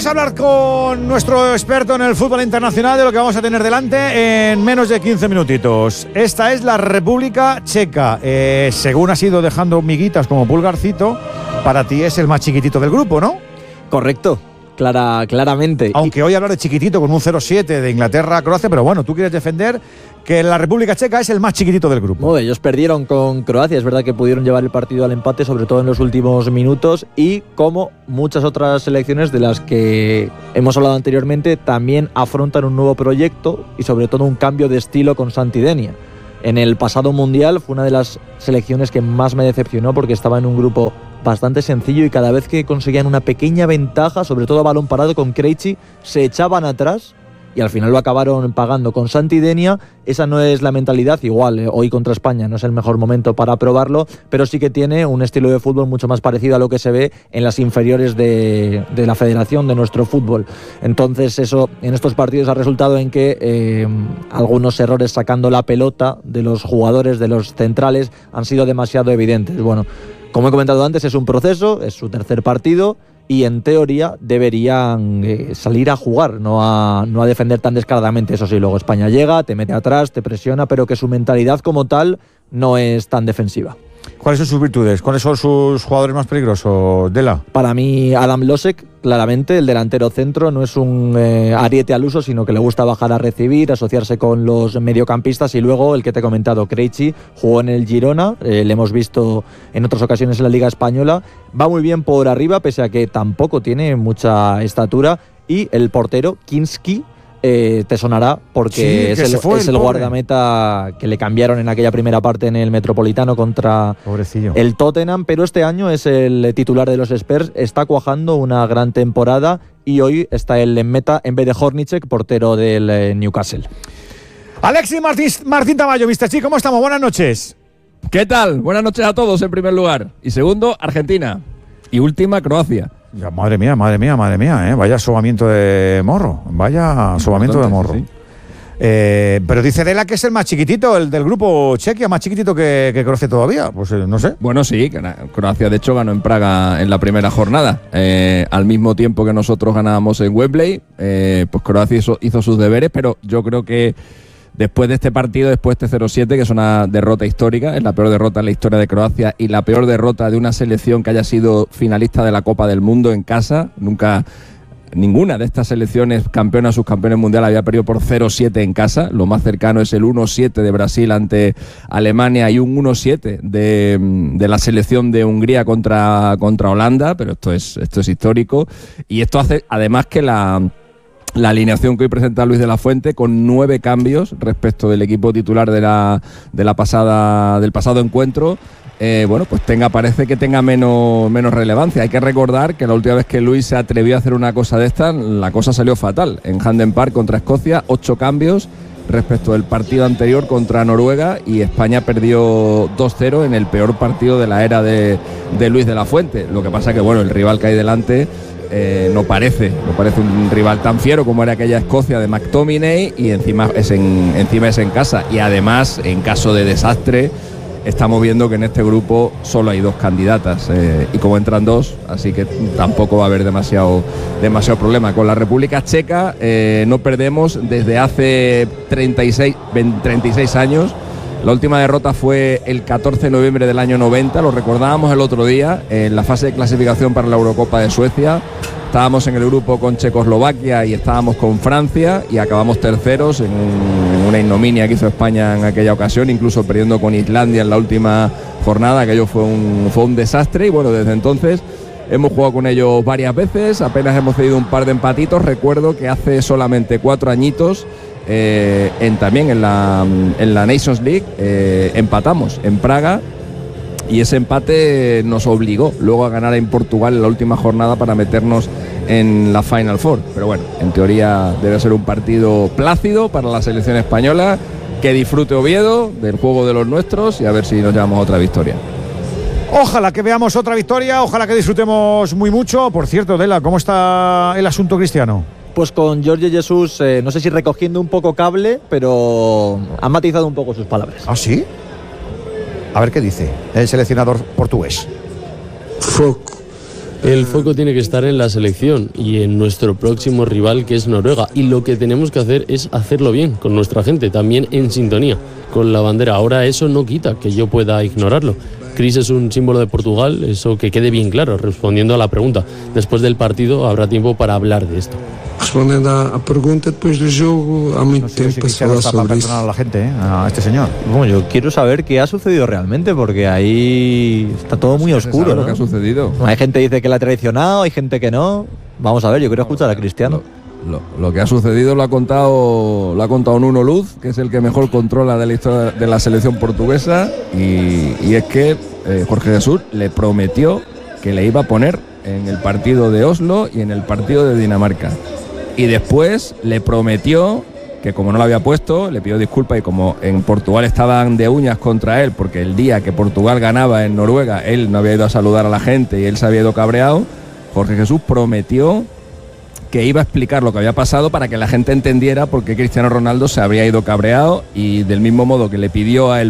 Vamos a hablar con nuestro experto en el fútbol internacional de lo que vamos a tener delante en menos de 15 minutitos. Esta es la República Checa. Según has ido dejando miguitas como pulgarcito, para ti es el más chiquitito del grupo, ¿no? Correcto. Claramente. Aunque hoy hablar de chiquitito con un 0-7 de Inglaterra a Croacia, pero bueno, tú quieres defender que la República Checa es el más chiquitito del grupo. Bueno, ellos perdieron con Croacia, es verdad que pudieron llevar el partido al empate, sobre todo en los últimos minutos, y como muchas otras selecciones de las que hemos hablado anteriormente, también afrontan un nuevo proyecto y sobre todo un cambio de estilo con Santidenia. En el pasado Mundial fue una de las selecciones que más me decepcionó porque estaba en un grupo bastante sencillo y cada vez que conseguían una pequeña ventaja, sobre todo a balón parado con Krejci, se echaban atrás y al final lo acabaron pagando con Santidenia. Esa no es la mentalidad, igual hoy contra España no es el mejor momento para probarlo, pero sí que tiene un estilo de fútbol mucho más parecido a lo que se ve en las inferiores de la federación de nuestro fútbol. Entonces eso en estos partidos ha resultado en que algunos errores sacando la pelota de los jugadores, de los centrales, han sido demasiado evidentes. Bueno, como he comentado antes, es un proceso, es su tercer partido y en teoría deberían salir a jugar, no a defender tan descaradamente. Eso sí, luego España llega, te mete atrás, te presiona, pero que su mentalidad como tal no es tan defensiva. ¿Cuáles son sus virtudes? ¿Cuáles son sus jugadores más peligrosos, Dela? Para mí, Adam Losek, claramente, el delantero centro, no es un ariete al uso, sino que le gusta bajar a recibir, asociarse con los mediocampistas. Y luego, el que te he comentado, Krejci, jugó en el Girona, le hemos visto en otras ocasiones en la Liga Española. Va muy bien por arriba, pese a que tampoco tiene mucha estatura. Y el portero, Kinski, te sonará porque sí, es el guardameta que le cambiaron en aquella primera parte en el Metropolitano contra el Tottenham, pero este año es el titular de los Spurs, está cuajando una gran temporada y hoy está él en meta en vez de Hornicek, portero del Newcastle. Alexis Martín Tamayo, Mr. Chi, ¿cómo estamos? Buenas noches. ¿Qué tal? Buenas noches a todos en primer lugar. Y segundo, Argentina. Y última, Croacia. Ya, madre mía, vaya sobamiento de morro, de morro. Sí. Pero dice Dela que es el más chiquitito, el del grupo Chequia, más chiquitito que Croacia todavía, pues no sé. Bueno, sí, Croacia de hecho ganó en Praga en la primera jornada, al mismo tiempo que nosotros ganábamos en Wembley, pues Croacia hizo sus deberes, pero yo creo que después de este partido, después de este 0-7, que es una derrota histórica, es la peor derrota en la historia de Croacia y la peor derrota de una selección que haya sido finalista de la Copa del Mundo en casa. Nunca ninguna de estas selecciones campeonas, subcampeones mundiales, había perdido por 0-7 en casa. Lo más cercano es el 1-7 de Brasil ante Alemania y un 1-7 de la selección de Hungría contra Holanda, pero esto es histórico. Y esto hace además que la alineación que hoy presenta Luis de la Fuente, con 9 cambios respecto del equipo titular del pasado encuentro, bueno, pues parece que tenga menos relevancia. Hay que recordar que la última vez que Luis se atrevió a hacer una cosa de esta, la cosa salió fatal. En Hampden Park contra Escocia, 8 cambios respecto del partido anterior contra Noruega, y España perdió 2-0 en el peor partido de la era de Luis de la Fuente. Lo que pasa que, bueno, el rival que hay delante no parece un rival tan fiero como era aquella Escocia de McTominay, y encima es en casa, y además en caso de desastre estamos viendo que en este grupo solo hay 2 candidatas, y como entran 2, así que tampoco va a haber demasiado problema. Con la República Checa no perdemos desde hace 36 años. La última derrota fue el 14 de noviembre del año 90, lo recordábamos el otro día, en la fase de clasificación para la Eurocopa de Suecia. Estábamos en el grupo con Checoslovaquia y estábamos con Francia y acabamos terceros en una ignominia que hizo España en aquella ocasión, incluso perdiendo con Islandia en la última jornada. Aquello fue un desastre, y bueno, desde entonces hemos jugado con ellos varias veces, apenas hemos cedido un par de empatitos. Recuerdo que hace solamente 4 añitos, también en la Nations League, empatamos en Praga, y ese empate nos obligó luego a ganar en Portugal en la última jornada para meternos en la Final Four. Pero bueno, en teoría debe ser un partido plácido para la selección española, que disfrute Oviedo del juego de los nuestros, y a ver si nos llevamos otra victoria. Ojalá que veamos otra victoria, ojalá que disfrutemos muy mucho. Por cierto, Dela, ¿cómo está el asunto cristiano? Pues con Jorge Jesús, no sé si recogiendo un poco cable, pero ha matizado un poco sus palabras. ¿Ah, sí? A ver qué dice el seleccionador portugués. Foco El foco tiene que estar en la selección y en nuestro próximo rival, que es Noruega, y lo que tenemos que hacer es hacerlo bien con nuestra gente, también en sintonía con la bandera. Ahora eso no quita que yo pueda ignorarlo. Chris es un símbolo de Portugal, eso que quede bien claro, respondiendo a la pregunta. Después del partido habrá tiempo para hablar de esto. Respondiendo a pregunta, después del juego, há muito tempo para falar sobre isso. A la gente, a este señor. Bueno, yo quiero saber qué ha sucedido realmente, porque ahí está todo muy oscuro, ¿no? Lo que ha sucedido. Hay gente que dice que la ha traicionado, hay gente que no. Vamos a ver, yo quiero escuchar a Cristiano. Lo que ha sucedido lo ha contado Nuno Luz, que es el que mejor controla de la historia de la selección portuguesa, y es que Jorge Jesús le prometió que le iba a poner en el partido de Oslo y en el partido de Dinamarca. Y después le prometió que, como no lo había puesto, le pidió disculpas, y como en Portugal estaban de uñas contra él, porque el día que Portugal ganaba en Noruega, él no había ido a saludar a la gente y él se había ido cabreado, Jorge Jesús prometió que iba a explicar lo que había pasado para que la gente entendiera por qué Cristiano Ronaldo se habría ido cabreado, y del mismo modo que le pidió a él